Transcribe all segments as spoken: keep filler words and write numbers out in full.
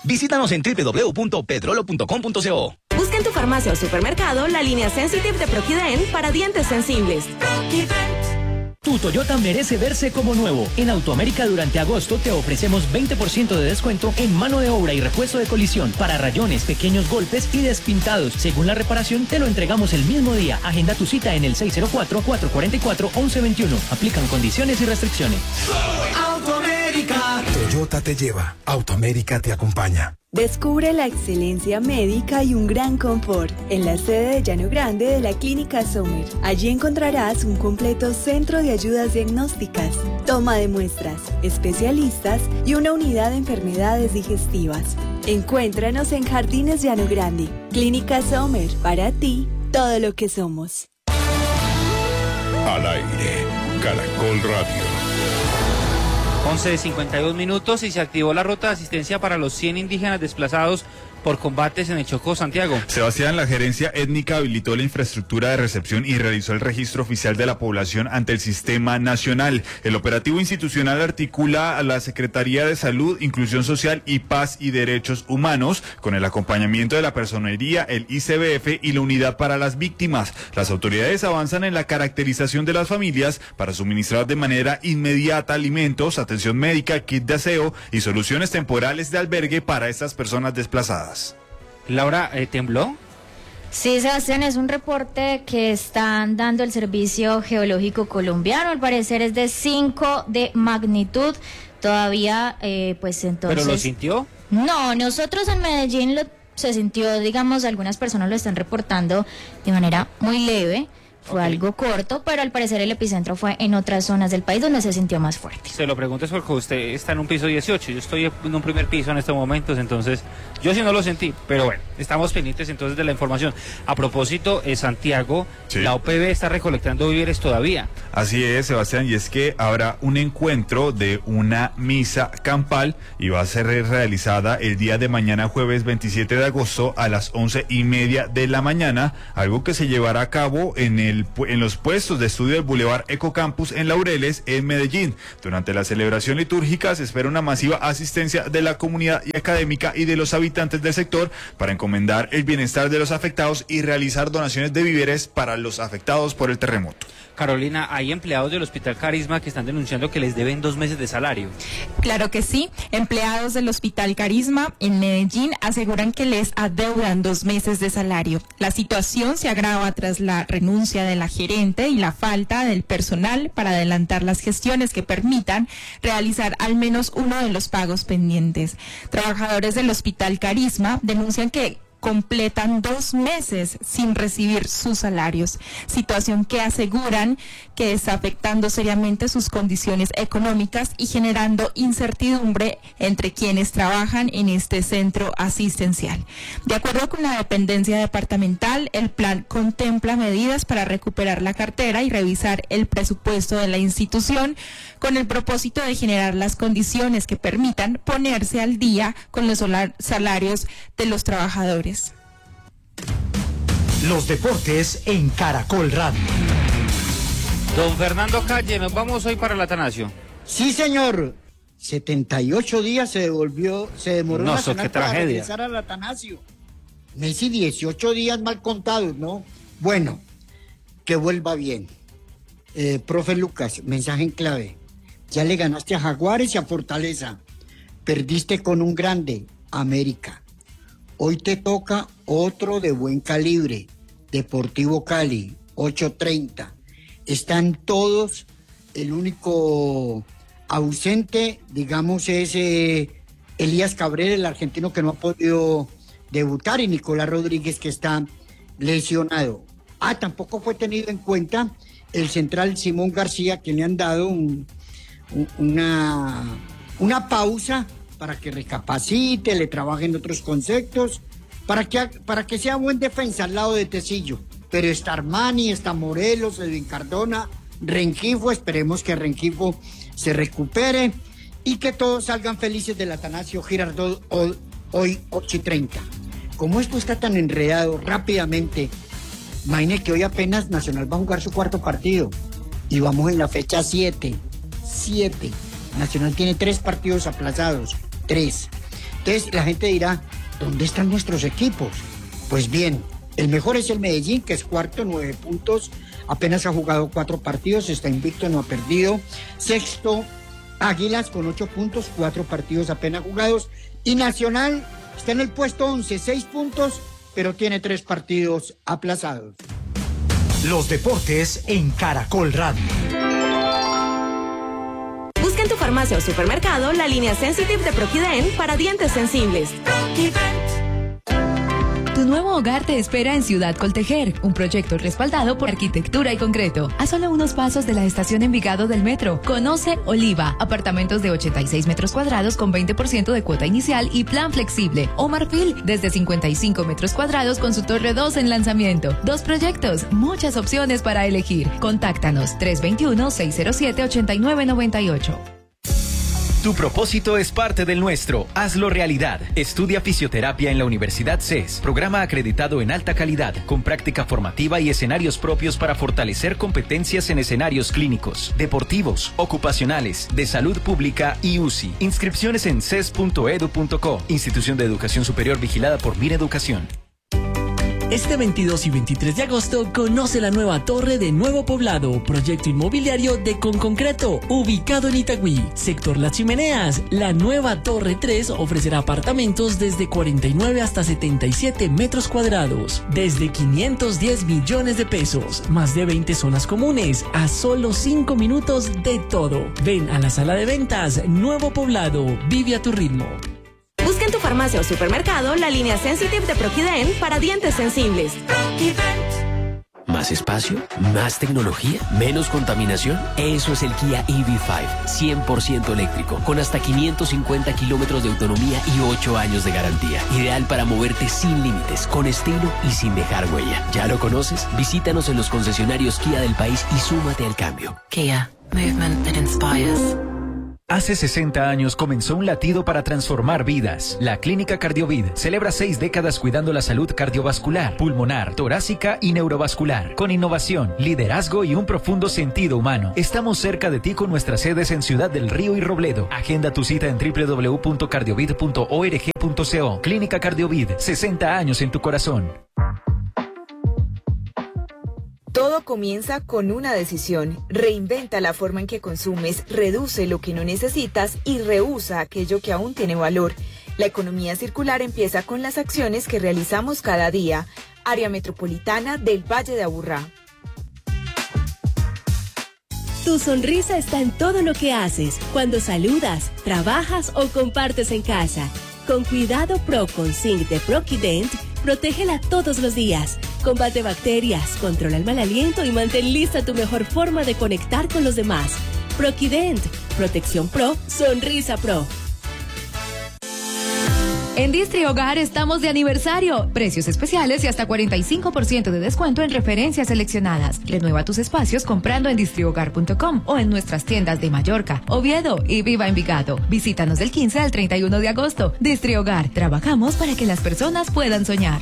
Visítanos en doble u doble u doble u punto petrolo punto com punto co. Busca en tu farmacia o supermercado la línea Sensitive de Proquiden para dientes sensibles. Tu Toyota merece verse como nuevo. En Autoamérica durante agosto te ofrecemos veinte por ciento de descuento en mano de obra y repuesto de colisión para rayones, pequeños golpes y despintados. Según la reparación, te lo entregamos el mismo día. Agenda tu cita en el seis cero cuatro, cuatro cuatro cuatro, once veintiuno. Aplican condiciones y restricciones. Autoamérica. Toyota te lleva. Autoamérica te acompaña. Descubre la excelencia médica y un gran confort en la sede de Llano Grande de la Clínica Sommer. Allí encontrarás un completo centro de ayudas diagnósticas, toma de muestras, especialistas y una unidad de enfermedades digestivas. Encuéntranos en Jardines Llano Grande. Clínica Sommer, para ti, todo lo que somos. Al aire, Caracol Radio. once de cincuenta y dos minutos y se activó la ruta de asistencia para los cien indígenas desplazados por combates en el Chocó, Santiago. Sebastián, la gerencia étnica habilitó la infraestructura de recepción y realizó el registro oficial de la población ante el sistema nacional. El operativo institucional articula a la Secretaría de Salud, Inclusión Social y Paz y Derechos Humanos con el acompañamiento de la Personería, el I C B F y la Unidad para las Víctimas. Las autoridades avanzan en la caracterización de las familias para suministrar de manera inmediata alimentos, atención médica, kit de aseo y soluciones temporales de albergue para estas personas desplazadas. Laura, eh, ¿tembló? Sí, Sebastián, es un reporte que están dando el Servicio Geológico Colombiano. Al parecer es de cinco de magnitud. Todavía, eh, pues entonces... ¿Pero lo sintió? No, nosotros en Medellín lo, se sintió, digamos, algunas personas lo están reportando de manera muy leve. Fue okay. Algo corto, pero al parecer el epicentro fue en otras zonas del país donde se sintió más fuerte. Se lo pregunto es porque usted está en un piso dieciocho, yo estoy en un primer piso en estos momentos, entonces yo sí no lo sentí, pero bueno, estamos pendientes entonces de la información. A propósito, eh, Santiago, sí. La O P B está recolectando víveres todavía. Así es, Sebastián, y es que habrá un encuentro de una misa campal y va a ser realizada el día de mañana, jueves veintisiete de agosto a las once y media de la mañana, algo que se llevará a cabo en el El, en los puestos de estudio del Boulevard Ecocampus en Laureles, en Medellín. Durante la celebración litúrgica se espera una masiva asistencia de la comunidad académica y de los habitantes del sector para encomendar el bienestar de los afectados y realizar donaciones de víveres para los afectados por el terremoto. Carolina, hay empleados del Hospital Carisma que están denunciando que les deben dos meses de salario. Claro que sí, empleados del Hospital Carisma en Medellín aseguran que les adeudan dos meses de salario. La situación se agrava tras la renuncia de la gerente y la falta del personal para adelantar las gestiones que permitan realizar al menos uno de los pagos pendientes. Trabajadores del Hospital Carisma denuncian que completan dos meses sin recibir sus salarios, situación que aseguran que está afectando seriamente sus condiciones económicas y generando incertidumbre entre quienes trabajan en este centro asistencial. De acuerdo con la dependencia departamental, el plan contempla medidas para recuperar la cartera y revisar el presupuesto de la institución con el propósito de generar las condiciones que permitan ponerse al día con los salarios de los trabajadores. Los deportes en Caracol Radio. Don Fernando Calle, nos vamos hoy para el Atanasio. Sí, señor. setenta y ocho días se devolvió, se demoró no, Nacional qué para tragedia. regresar al Atanasio. Messi, dieciocho días mal contados, ¿no? Bueno, que vuelva bien. Eh, profe Lucas, mensaje en clave. Ya le ganaste a Jaguares y a Fortaleza. Perdiste con un grande, América. Hoy te toca otro de buen calibre, Deportivo Cali, ocho treinta. Están todos, el único ausente, digamos, es eh, Elías Cabrera, el argentino que no ha podido debutar, y Nicolás Rodríguez, que está lesionado. Ah, tampoco fue tenido en cuenta el central Simón García, que le han dado un, un, una, una pausa para que recapacite, le trabaje en otros conceptos, para que, para que sea buen defensa al lado de Tecillo. Pero está Armani, está Morelos, Edwin Cardona, Rengifo, esperemos que Rengifo se recupere y que todos salgan felices del Atanasio Girardot hoy, hoy ocho y treinta. Como esto está tan enredado rápidamente, imagine que hoy apenas Nacional va a jugar su cuarto partido y vamos en la fecha siete. siete. Nacional tiene tres partidos aplazados. Tres. Entonces la gente dirá, ¿dónde están nuestros equipos? Pues bien, el mejor es el Medellín, que es cuarto, nueve puntos, apenas ha jugado cuatro partidos, está invicto, no ha perdido. Sexto, Águilas con ocho puntos, cuatro partidos apenas jugados. Y Nacional está en el puesto once, seis puntos, pero tiene tres partidos aplazados. Los deportes en Caracol Radio. Busca en tu farmacia o supermercado la línea Sensitive de Proquiden para dientes sensibles. Tu nuevo hogar te espera en Ciudad Coltejer, un proyecto respaldado por Arquitectura y Concreto. A solo unos pasos de la estación Envigado del metro. Conoce Oliva, apartamentos de ochenta y seis metros cuadrados con veinte por ciento de cuota inicial y plan flexible. O Marfil, desde cincuenta y cinco metros cuadrados con su torre dos en lanzamiento. Dos proyectos, muchas opciones para elegir. Contáctanos tres dos uno, seis cero siete, ocho nueve nueve ocho. Tu propósito es parte del nuestro. Hazlo realidad. Estudia fisioterapia en la Universidad C E S. Programa acreditado en alta calidad, con práctica formativa y escenarios propios para fortalecer competencias en escenarios clínicos, deportivos, ocupacionales, de salud pública y U C I. Inscripciones en c e s punto edu punto co. Institución de Educación Superior vigilada por Mineducación. Este veintidós y veintitrés de agosto conoce la nueva torre de Nuevo Poblado, proyecto inmobiliario de Conconcreto, ubicado en Itagüí, sector Las Chimeneas. La nueva Torre tres ofrecerá apartamentos desde cuarenta y nueve hasta setenta y siete metros cuadrados, desde quinientos diez millones de pesos, más de veinte zonas comunes, a solo cinco minutos de todo. Ven a la sala de ventas Nuevo Poblado, vive a tu ritmo. Busca en tu farmacia o supermercado la línea Sensitive de Proquiden para dientes sensibles. ¿Más espacio? ¿Más tecnología? ¿Menos contaminación? Eso es el Kia E V cinco, cien por ciento eléctrico, con hasta quinientos cincuenta kilómetros de autonomía y ocho años de garantía. Ideal para moverte sin límites, con estilo y sin dejar huella. ¿Ya lo conoces? Visítanos en los concesionarios Kia del país y súmate al cambio. Kia, movement that inspires. Hace sesenta años comenzó un latido para transformar vidas. La Clínica Cardiovid celebra seis décadas cuidando la salud cardiovascular, pulmonar, torácica y neurovascular. Con innovación, liderazgo y un profundo sentido humano. Estamos cerca de ti con nuestras sedes en Ciudad del Río y Robledo. Agenda tu cita en doble u doble u doble u punto cardiovid punto org punto co. Clínica Cardiovid, sesenta años en tu corazón. Todo comienza con una decisión. Reinventa la forma en que consumes, reduce lo que no necesitas y rehúsa aquello que aún tiene valor. La economía circular empieza con las acciones que realizamos cada día. Área Metropolitana del Valle de Aburrá. Tu sonrisa está en todo lo que haces, cuando saludas, trabajas o compartes en casa. Con Cuidado Pro con Zinc de Proquident, protégela todos los días. Combate bacterias, controla el mal aliento y mantén lista tu mejor forma de conectar con los demás. Proquident, protección pro, sonrisa pro. En Distri Hogar estamos de aniversario. Precios especiales y hasta cuarenta y cinco por ciento de descuento en referencias seleccionadas. Renueva tus espacios comprando en distrihogar punto com o en nuestras tiendas de Mallorca, Oviedo y Viva Envigado. Visítanos del quince al treinta y uno de agosto. Distri Hogar, trabajamos para que las personas puedan soñar.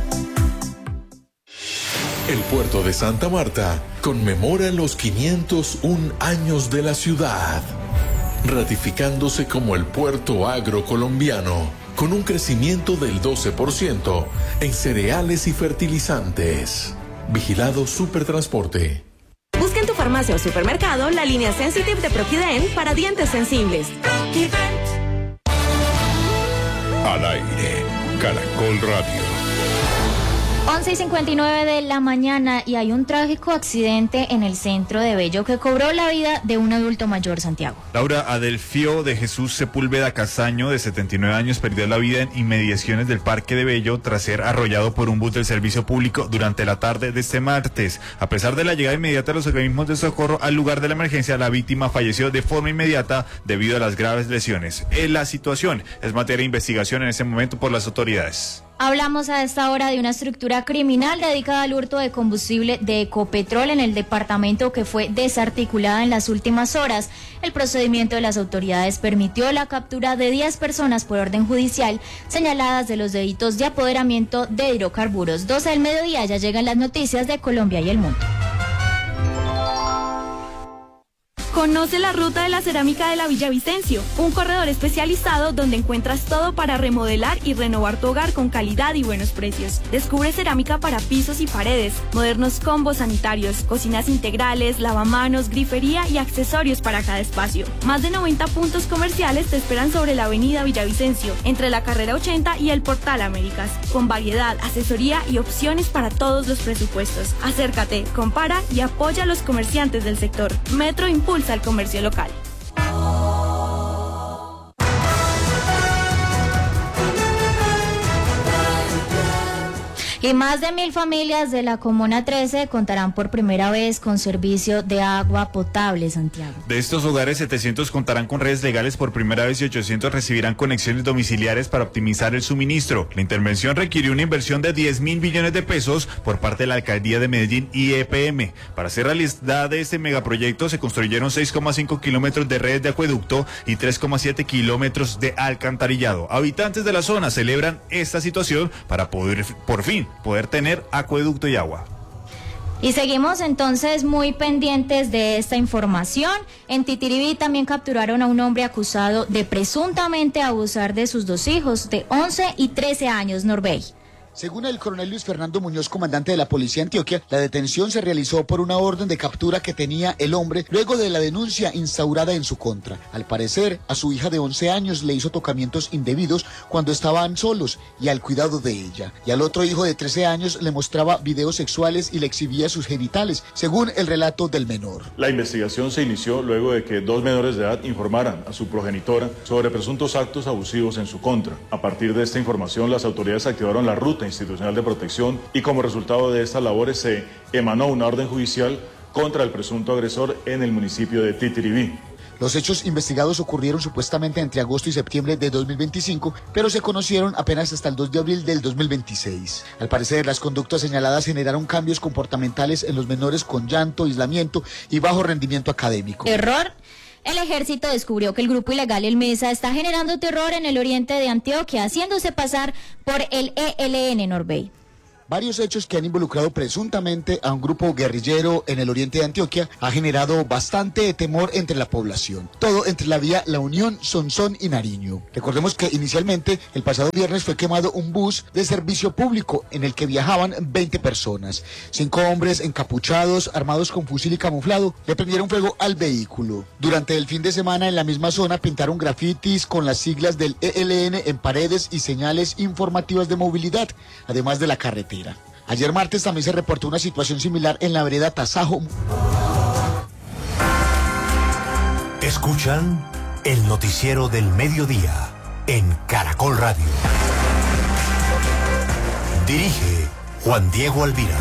El puerto de Santa Marta conmemora los quinientos un años de la ciudad, ratificándose como el puerto agrocolombiano, con un crecimiento del doce por ciento en cereales y fertilizantes. Vigilado Supertransporte. Busca en tu farmacia o supermercado la línea Sensitive de Proquiden para dientes sensibles. Al aire, Caracol Radio. once y cincuenta y nueve de la mañana y hay un trágico accidente en el centro de Bello que cobró la vida de un adulto mayor, Santiago. Laura, Adelfio de Jesús Sepúlveda Castaño, de setenta y nueve años, perdió la vida en inmediaciones del Parque de Bello tras ser arrollado por un bus del servicio público durante la tarde de este martes. A pesar de la llegada inmediata de los organismos de socorro al lugar de la emergencia, la víctima falleció de forma inmediata debido a las graves lesiones. La situación es materia de investigación en ese momento por las autoridades. Hablamos a esta hora de una estructura criminal dedicada al hurto de combustible de Ecopetrol en el departamento que fue desarticulada en las últimas horas. El procedimiento de las autoridades permitió la captura de diez personas por orden judicial señaladas de los delitos de apoderamiento de hidrocarburos. doce del mediodía, ya llegan las noticias de Colombia y el mundo. Conoce la ruta de la cerámica de la Villavicencio, un corredor especializado donde encuentras todo para remodelar y renovar tu hogar con calidad y buenos precios. Descubre cerámica para pisos y paredes, modernos combos sanitarios, cocinas integrales, lavamanos, grifería y accesorios para cada espacio. Más de noventa puntos comerciales te esperan sobre la avenida Villavicencio, entre la carrera ochenta y el Portal Américas, con variedad, asesoría y opciones para todos los presupuestos. Acércate, compara y apoya a los comerciantes del sector. Metro impulsa al comercio local. Y más de mil familias de la Comuna trece contarán por primera vez con servicio de agua potable, Santiago. De estos hogares, setecientos contarán con redes legales por primera vez y ochocientos recibirán conexiones domiciliares para optimizar el suministro. La intervención requirió una inversión de diez mil millones de pesos por parte de la Alcaldía de Medellín y E P M. Para hacer realidad de este megaproyecto se construyeron seis coma cinco kilómetros de redes de acueducto y tres coma siete kilómetros de alcantarillado. Habitantes de la zona celebran esta situación para poder, por fin, poder tener acueducto y agua. Y seguimos entonces muy pendientes de esta información. En Titiribí también capturaron a un hombre acusado de presuntamente abusar de sus dos hijos de once y trece años, Norbey. Según el coronel Luis Fernando Muñoz, comandante de la Policía de Antioquia, la detención se realizó por una orden de captura que tenía el hombre luego de la denuncia instaurada en su contra. Al parecer, a su hija de once años le hizo tocamientos indebidos cuando estaban solos y al cuidado de ella. Y al otro hijo de trece años le mostraba videos sexuales y le exhibía sus genitales, según el relato del menor. La investigación se inició luego de que dos menores de edad informaran a su progenitora sobre presuntos actos abusivos en su contra. A partir de esta información, las autoridades activaron la ruta institucional de protección y como resultado de estas labores se emanó una orden judicial contra el presunto agresor en el municipio de Titiribí. Los hechos investigados ocurrieron supuestamente entre agosto y septiembre de dos mil veinticinco, pero se conocieron apenas hasta el dos de abril del dos mil veintiséis. Al parecer, las conductas señaladas generaron cambios comportamentales en los menores con llanto, aislamiento y bajo rendimiento académico. Error. El ejército descubrió que el grupo ilegal El Mesa está generando terror en el oriente de Antioquia, haciéndose pasar por el E L N, Norbey. Varios hechos que han involucrado presuntamente a un grupo guerrillero en el oriente de Antioquia ha generado bastante temor entre la población. Todo entre la vía La Unión, Sonsón y Nariño. Recordemos que inicialmente el pasado viernes fue quemado un bus de servicio público en el que viajaban veinte personas. Cinco hombres encapuchados, armados con fusil y camuflado, le prendieron fuego al vehículo. Durante el fin de semana en la misma zona pintaron grafitis con las siglas del E L N en paredes y señales informativas de movilidad, además de la carretera. Ayer martes también se reportó una situación similar en la vereda Tasajo. Escuchan el noticiero del mediodía en Caracol Radio. Dirige Juan Diego Alvira.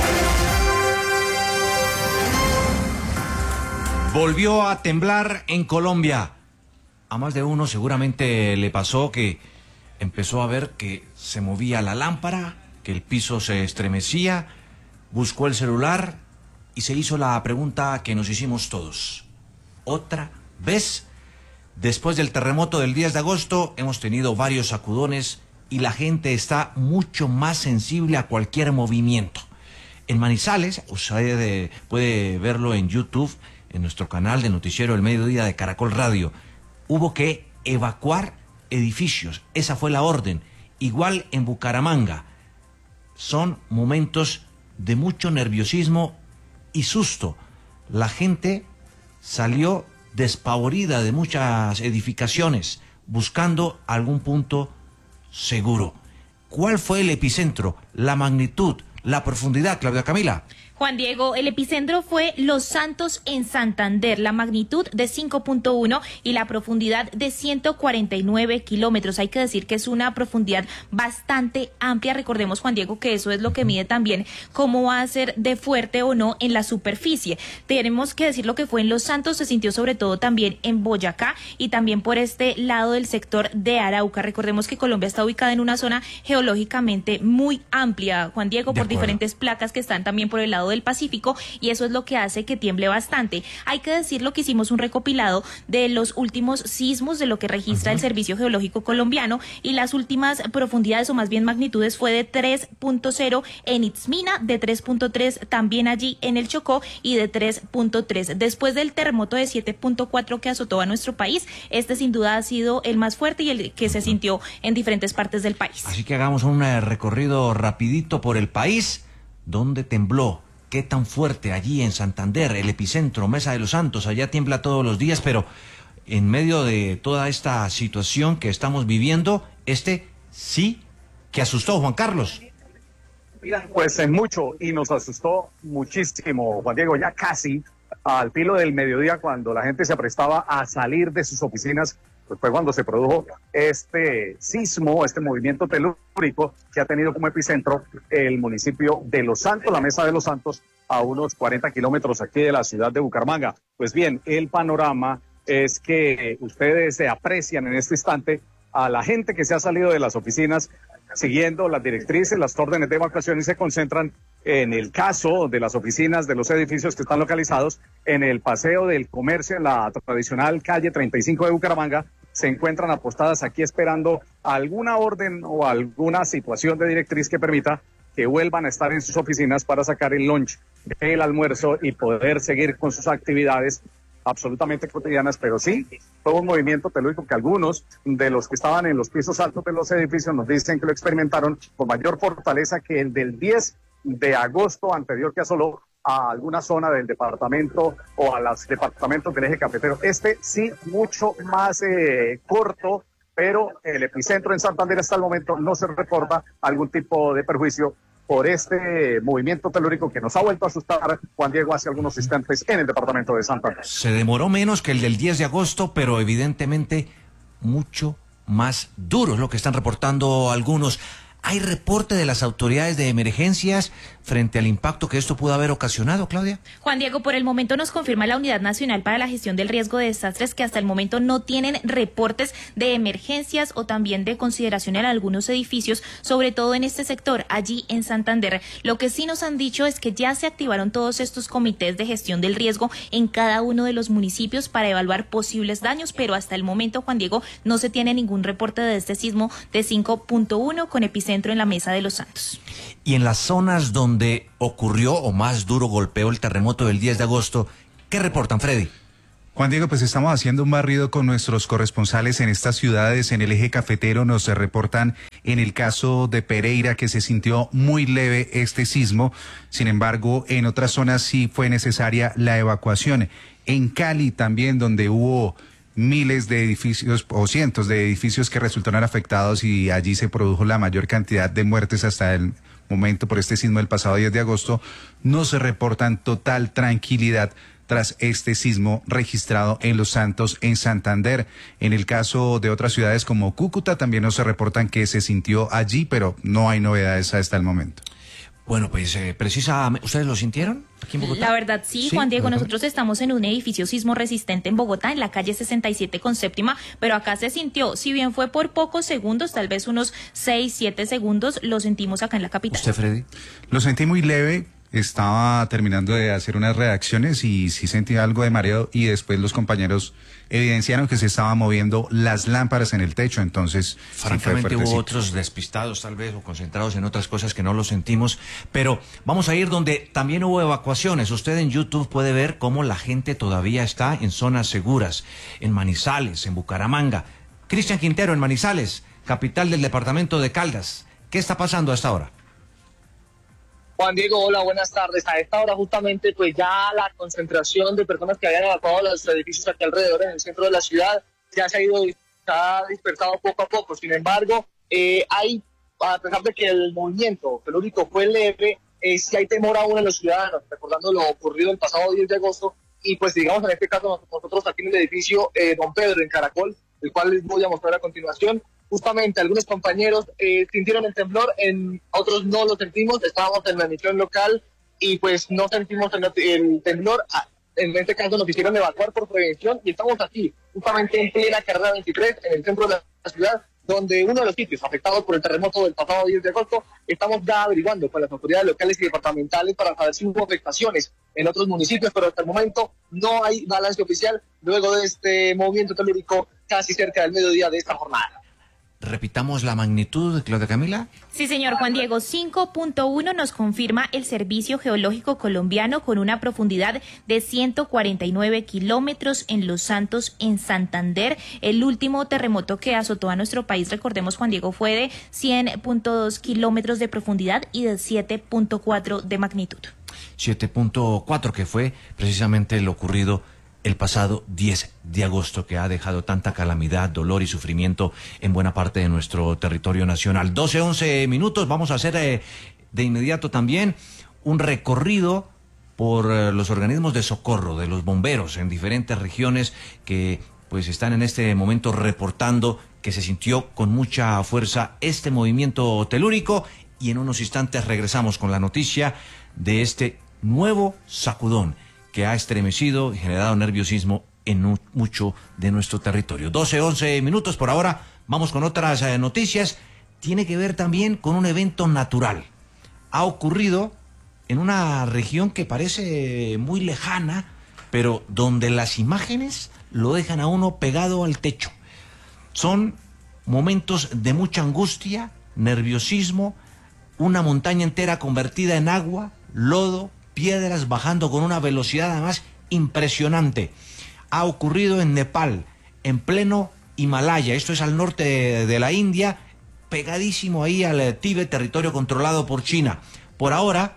Volvió a temblar en Colombia. A más de uno seguramente le pasó que empezó a ver que se movía la lámpara, que el piso se estremecía, buscó el celular y se hizo la pregunta que nos hicimos todos. ¿Otra vez? Después del terremoto del diez de agosto hemos tenido varios sacudones y la gente está mucho más sensible a cualquier movimiento. En Manizales, usted puede verlo en YouTube, en nuestro canal de Noticiero El Mediodía de Caracol Radio, hubo que evacuar edificios, esa fue la orden. Igual en Bucaramanga. Son momentos de mucho nerviosismo y susto. La gente salió despavorida de muchas edificaciones, buscando algún punto seguro. ¿Cuál fue el epicentro, la magnitud, la profundidad, Claudia Camila? Juan Diego, el epicentro fue Los Santos en Santander, la magnitud de cinco punto uno y la profundidad de ciento cuarenta y nueve kilómetros. Hay que decir que es una profundidad bastante amplia. Recordemos, Juan Diego, que eso es lo que mide también cómo va a ser de fuerte o no en la superficie. Tenemos que decir lo que fue en Los Santos, se sintió sobre todo también en Boyacá y también por este lado del sector de Arauca. Recordemos que Colombia está ubicada en una zona geológicamente muy amplia, Juan Diego, por diferentes placas que están también por el lado lado del Pacífico, y eso es lo que hace que tiemble bastante. Hay que decirlo que hicimos un recopilado de los últimos sismos, de lo que registra uh-huh. el Servicio Geológico Colombiano, y las últimas profundidades o más bien magnitudes fue de tres punto cero en Itzmina, de tres punto tres también allí en el Chocó y de tres punto tres. Después del terremoto de siete punto cuatro que azotó a nuestro país, este sin duda ha sido el más fuerte y el que se sintió en diferentes partes del país. Así que hagamos un recorrido rapidito por el país. ¿Dónde tembló? ¿Qué tan fuerte? Allí en Santander, el epicentro, Mesa de los Santos, allá tiembla todos los días, pero en medio de toda esta situación que estamos viviendo, este sí que asustó, Juan Carlos. Pues en mucho, y nos asustó muchísimo, Juan Diego, ya casi al filo del mediodía, cuando la gente se aprestaba a salir de sus oficinas, pues fue cuando se produjo este sismo, este movimiento telúrico que ha tenido como epicentro el municipio de Los Santos, la Mesa de los Santos, a unos cuarenta kilómetros aquí de la ciudad de Bucaramanga. Pues bien, el panorama es que ustedes se aprecian en este instante a la gente que se ha salido de las oficinas siguiendo las directrices, las órdenes de evacuación, y se concentran en el caso de las oficinas de los edificios que están localizados en el Paseo del Comercio, en la tradicional calle treinta y cinco de Bucaramanga. Se encuentran apostadas aquí esperando alguna orden o alguna situación de directriz que permita que vuelvan a estar en sus oficinas para sacar el lunch, el almuerzo y poder seguir con sus actividades absolutamente cotidianas. Pero sí, fue un movimiento telúrico que algunos de los que estaban en los pisos altos de los edificios nos dicen que lo experimentaron con mayor fortaleza que el del diez de agosto anterior, que asoló a alguna zona del departamento o a los departamentos del eje cafetero. Este sí, mucho más eh, corto, pero el epicentro en Santander hasta el momento no se reporta algún tipo de perjuicio por este movimiento telúrico que nos ha vuelto a asustar, Juan Diego, hace algunos instantes en el departamento de Santander. Se demoró menos que el del diez de agosto, pero evidentemente mucho más duro es lo que están reportando algunos. ¿Hay reporte de las autoridades de emergencias frente al impacto que esto pudo haber ocasionado, Claudia? Juan Diego, por el momento nos confirma la Unidad Nacional para la Gestión del Riesgo de Desastres que hasta el momento no tienen reportes de emergencias o también de consideración en algunos edificios, sobre todo en este sector, allí en Santander. Lo que sí nos han dicho es que ya se activaron todos estos comités de gestión del riesgo en cada uno de los municipios para evaluar posibles daños, pero hasta el momento, Juan Diego, no se tiene ningún reporte de este sismo de cinco punto uno con epicentro en la Mesa de los Santos. Y en las zonas donde ocurrió o más duro golpeó el terremoto del diez de agosto, ¿qué reportan, Freddy? Juan Diego, pues estamos haciendo un barrido con nuestros corresponsales en estas ciudades. En el eje cafetero nos reportan en el caso de Pereira que se sintió muy leve este sismo. Sin embargo, en otras zonas sí fue necesaria la evacuación. En Cali también, donde hubo miles de edificios o cientos de edificios que resultaron afectados y allí se produjo la mayor cantidad de muertes hasta el momento por este sismo del pasado diez de agosto, no se reportan total tranquilidad tras este sismo registrado en Los Santos, en Santander. En el caso de otras ciudades como Cúcuta también no se reportan que se sintió allí, pero no hay novedades hasta el momento. Bueno, pues eh, precisamente, ¿ustedes lo sintieron aquí en Bogotá? La verdad sí, sí, Juan Diego, nosotros estamos en un edificio sismo resistente en Bogotá, en la calle sesenta y siete con séptima, pero acá se sintió, si bien fue por pocos segundos, tal vez unos seis, siete segundos, lo sentimos acá en la capital. ¿Usted, Freddy? Lo sentí muy leve. Estaba terminando de hacer unas redacciones y sí sentí algo de mareo y después los compañeros evidenciaron que se estaban moviendo las lámparas en el techo, entonces francamente sí hubo otros despistados tal vez o concentrados en otras cosas que no lo sentimos, pero vamos a ir donde también hubo evacuaciones. Usted en YouTube puede ver cómo la gente todavía está en zonas seguras, en Manizales, en Bucaramanga. Cristian Quintero en Manizales, capital del departamento de Caldas. ¿Qué está pasando a esta hora? Juan Diego, hola, buenas tardes. A esta hora justamente pues ya la concentración de personas que habían evacuado los edificios aquí alrededor en el centro de la ciudad ya se ha ido, se ha dispersado poco a poco. Sin embargo, eh, hay, a pesar de que el movimiento telúrico fue leve, eh, sí hay temor aún en los ciudadanos, recordando lo ocurrido el pasado diez de agosto y pues digamos en este caso nosotros aquí en el edificio eh, Don Pedro en Caracol, el cual les voy a mostrar a continuación. Justamente algunos compañeros eh, sintieron el temblor, en otros no lo sentimos, estábamos en la emisión local y pues no sentimos el, el temblor. En este caso nos hicieron evacuar por prevención y estamos aquí, justamente en plena carrera veintitrés, en el centro de la ciudad, donde uno de los sitios afectados por el terremoto del pasado diez de agosto, estamos ya averiguando con las autoridades locales y departamentales para saber si hubo afectaciones en otros municipios, pero hasta el momento no hay balance oficial luego de este movimiento telúrico casi cerca del mediodía de esta jornada. Repitamos la magnitud, Claudia Camila. Sí, señor Juan Diego, cinco punto uno nos confirma el Servicio Geológico Colombiano con una profundidad de ciento cuarenta y nueve kilómetros en Los Santos, en Santander. El último terremoto que azotó a nuestro país, recordemos, Juan Diego, fue de cien punto dos kilómetros de profundidad y de siete punto cuatro de magnitud. siete punto cuatro, que fue precisamente lo ocurrido el pasado diez de agosto, que ha dejado tanta calamidad, dolor y sufrimiento en buena parte de nuestro territorio nacional. doce, once minutos, vamos a hacer eh, de inmediato también un recorrido por eh, los organismos de socorro, de los bomberos en diferentes regiones que pues están en este momento reportando que se sintió con mucha fuerza este movimiento telúrico, y en unos instantes regresamos con la noticia de este nuevo sacudón que ha estremecido y generado nerviosismo en mucho de nuestro territorio. doce, once minutos por ahora, vamos con otras eh, noticias. Tiene que ver también con un evento natural. Ha ocurrido en una región que parece muy lejana, pero donde las imágenes lo dejan a uno pegado al techo. Son momentos de mucha angustia, nerviosismo, una montaña entera convertida en agua, lodo, piedras bajando con una velocidad además impresionante. Ha ocurrido en Nepal, en pleno Himalaya, esto es al norte de, de la India, pegadísimo ahí al Tíbet, territorio controlado por China. Por ahora,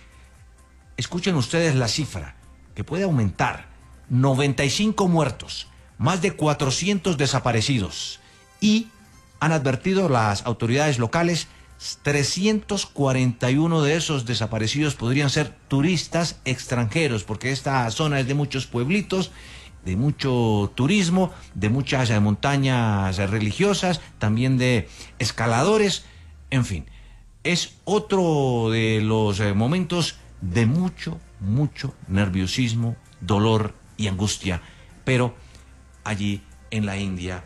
escuchen ustedes la cifra, que puede aumentar: noventa y cinco muertos, más de cuatrocientos desaparecidos, y han advertido las autoridades locales trescientos cuarenta y uno de esos desaparecidos podrían ser turistas extranjeros, porque esta zona es de muchos pueblitos, de mucho turismo, de muchas eh, montañas eh, religiosas, también de escaladores, en fin. Es otro de los eh, momentos de mucho, mucho nerviosismo, dolor y angustia, pero allí en la India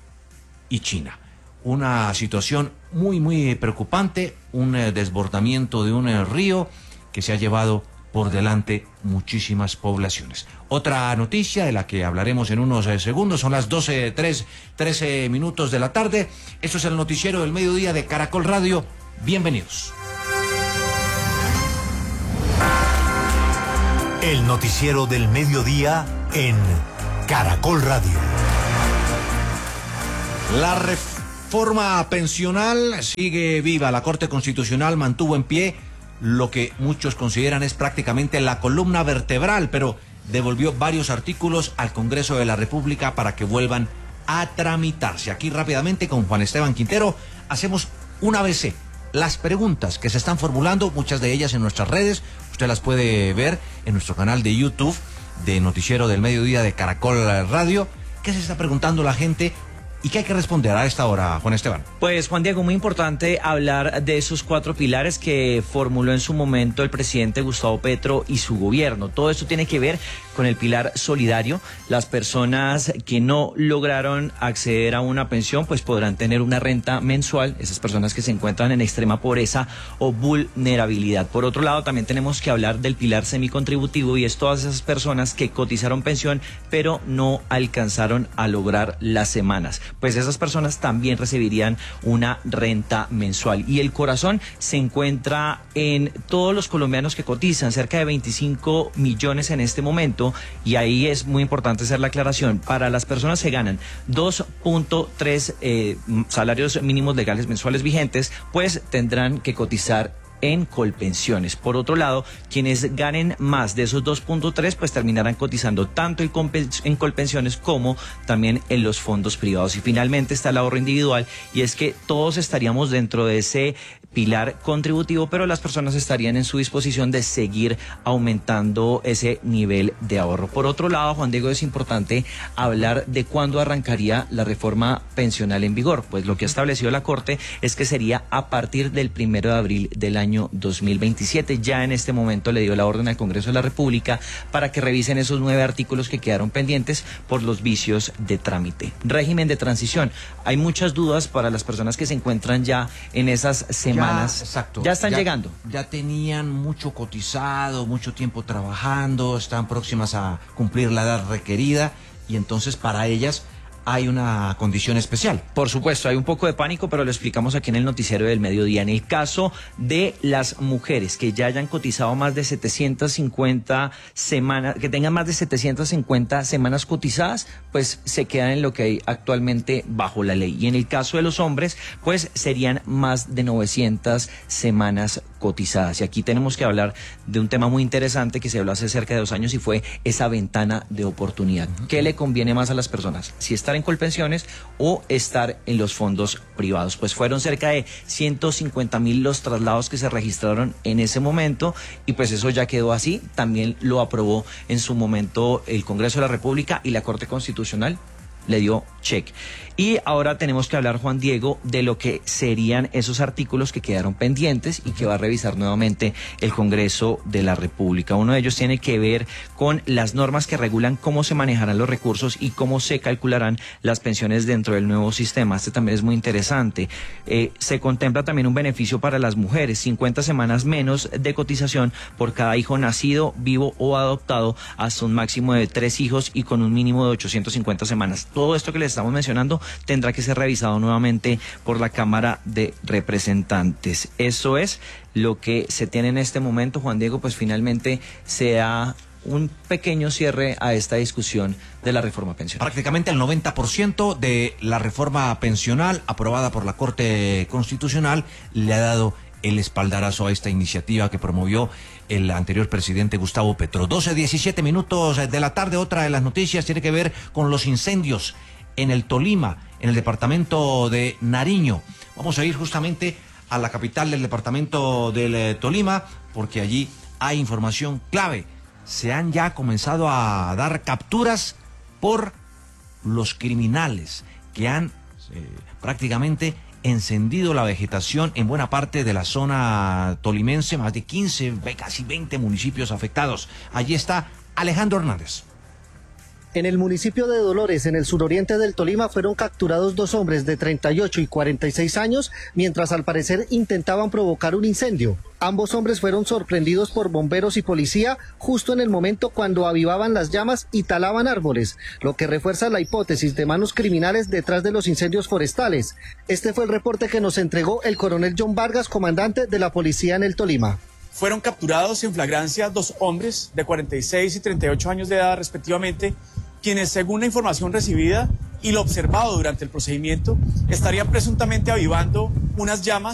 y China. Una situación muy, muy preocupante, un eh, desbordamiento de un eh, río que se ha llevado por delante muchísimas poblaciones. Otra noticia de la que hablaremos en unos eh, segundos, son las doce, trece minutos de la tarde. Esto es el noticiero del mediodía de Caracol Radio. Bienvenidos. El noticiero del mediodía en Caracol Radio. La reforma reforma pensional sigue viva. La Corte Constitucional mantuvo en pie lo que muchos consideran es prácticamente la columna vertebral, pero devolvió varios artículos al Congreso de la República para que vuelvan a tramitarse. Aquí rápidamente con Juan Esteban Quintero hacemos un A B C. Las preguntas que se están formulando, muchas de ellas en nuestras redes, usted las puede ver en nuestro canal de YouTube de Noticiero del Mediodía de Caracol Radio. ¿Qué se está preguntando la gente? ¿Y qué hay que responder a esta hora, Juan Esteban? Pues, Juan Diego, muy importante hablar de esos cuatro pilares que formuló en su momento el presidente Gustavo Petro y su gobierno. Todo esto tiene que ver con el pilar solidario. Las personas que no lograron acceder a una pensión, pues podrán tener una renta mensual, esas personas que se encuentran en extrema pobreza o vulnerabilidad. Por otro lado, también tenemos que hablar del pilar semicontributivo, y es todas esas personas que cotizaron pensión, pero no alcanzaron a lograr las semanas. Pues esas personas también recibirían una renta mensual. Y el corazón se encuentra en todos los colombianos que cotizan, cerca de veinticinco millones en este momento, y ahí es muy importante hacer la aclaración. Para las personas que ganan dos punto tres eh, salarios mínimos legales mensuales vigentes, pues tendrán que cotizar en Colpensiones. Por otro lado, quienes ganen más de esos dos punto tres, pues terminarán cotizando tanto en Colpensiones como también en los fondos privados. Y finalmente está el ahorro individual, y es que todos estaríamos dentro de ese pilar contributivo, pero las personas estarían en su disposición de seguir aumentando ese nivel de ahorro. Por otro lado, Juan Diego, es importante hablar de cuándo arrancaría la reforma pensional en vigor. Pues lo que ha establecido la Corte es que sería a partir del primero de abril del año dos mil veintisiete. Ya en este momento le dio la orden al Congreso de la República para que revisen esos nueve artículos que quedaron pendientes por los vicios de trámite. Régimen de transición. Hay muchas dudas para las personas que se encuentran ya en esas semanas. Ya, exacto. Ya están ya, llegando. Ya tenían mucho cotizado, mucho tiempo trabajando, están próximas a cumplir la edad requerida y entonces para ellas hay una condición especial. Por supuesto, hay un poco de pánico, pero lo explicamos aquí en el noticiero del mediodía. En el caso de las mujeres que ya hayan cotizado más de setecientas cincuenta semanas, que tengan más de setecientas cincuenta semanas cotizadas, pues se quedan en lo que hay actualmente bajo la ley. Y en el caso de los hombres, pues serían más de novecientas semanas cotizadas. Y aquí tenemos que hablar de un tema muy interesante que se habló hace cerca de dos años y fue esa ventana de oportunidad. ¿Qué le conviene más a las personas? Si estar en Colpensiones o estar en los fondos privados. Pues fueron cerca de ciento cincuenta mil los traslados que se registraron en ese momento y pues eso ya quedó así. También lo aprobó en su momento el Congreso de la República y la Corte Constitucional le dio check. Y ahora tenemos que hablar, Juan Diego, de lo que serían esos artículos que quedaron pendientes y que va a revisar nuevamente el Congreso de la República. Uno de ellos tiene que ver con las normas que regulan cómo se manejarán los recursos y cómo se calcularán las pensiones dentro del nuevo sistema. Este también es muy interesante. Eh, se contempla también un beneficio para las mujeres, cincuenta semanas menos de cotización por cada hijo nacido, vivo o adoptado, hasta un máximo de tres hijos y con un mínimo de ochocientas cincuenta semanas. Todo esto que les estamos mencionando tendrá que ser revisado nuevamente por la Cámara de Representantes. Eso es lo que se tiene en este momento, Juan Diego, pues finalmente se da un pequeño cierre a esta discusión de la reforma pensional. Prácticamente el noventa por ciento de la reforma pensional aprobada por la Corte Constitucional le ha dado el espaldarazo a esta iniciativa que promovió el anterior presidente Gustavo Petro. doce, diecisiete minutos de la tarde. Otra de las noticias tiene que ver con los incendios en el Tolima, en el departamento de Nariño. Vamos a ir justamente a la capital del departamento del eh, Tolima, porque allí hay información clave. Se han ya comenzado a dar capturas por los criminales que han eh, prácticamente encendido la vegetación en buena parte de la zona tolimense, más de quince, casi veinte municipios afectados. Allí está Alejandro Hernández. En el municipio de Dolores, en el suroriente del Tolima, fueron capturados dos hombres de treinta y ocho y cuarenta y seis años, mientras al parecer intentaban provocar un incendio. Ambos hombres fueron sorprendidos por bomberos y policía justo en el momento cuando avivaban las llamas y talaban árboles, lo que refuerza la hipótesis de manos criminales detrás de los incendios forestales. Este fue el reporte que nos entregó el coronel John Vargas, comandante de la policía en el Tolima. Fueron capturados en flagrancia dos hombres de cuarenta y seis y treinta y ocho años de edad respectivamente, quienes, según la información recibida y lo observado durante el procedimiento, estarían presuntamente avivando unas llamas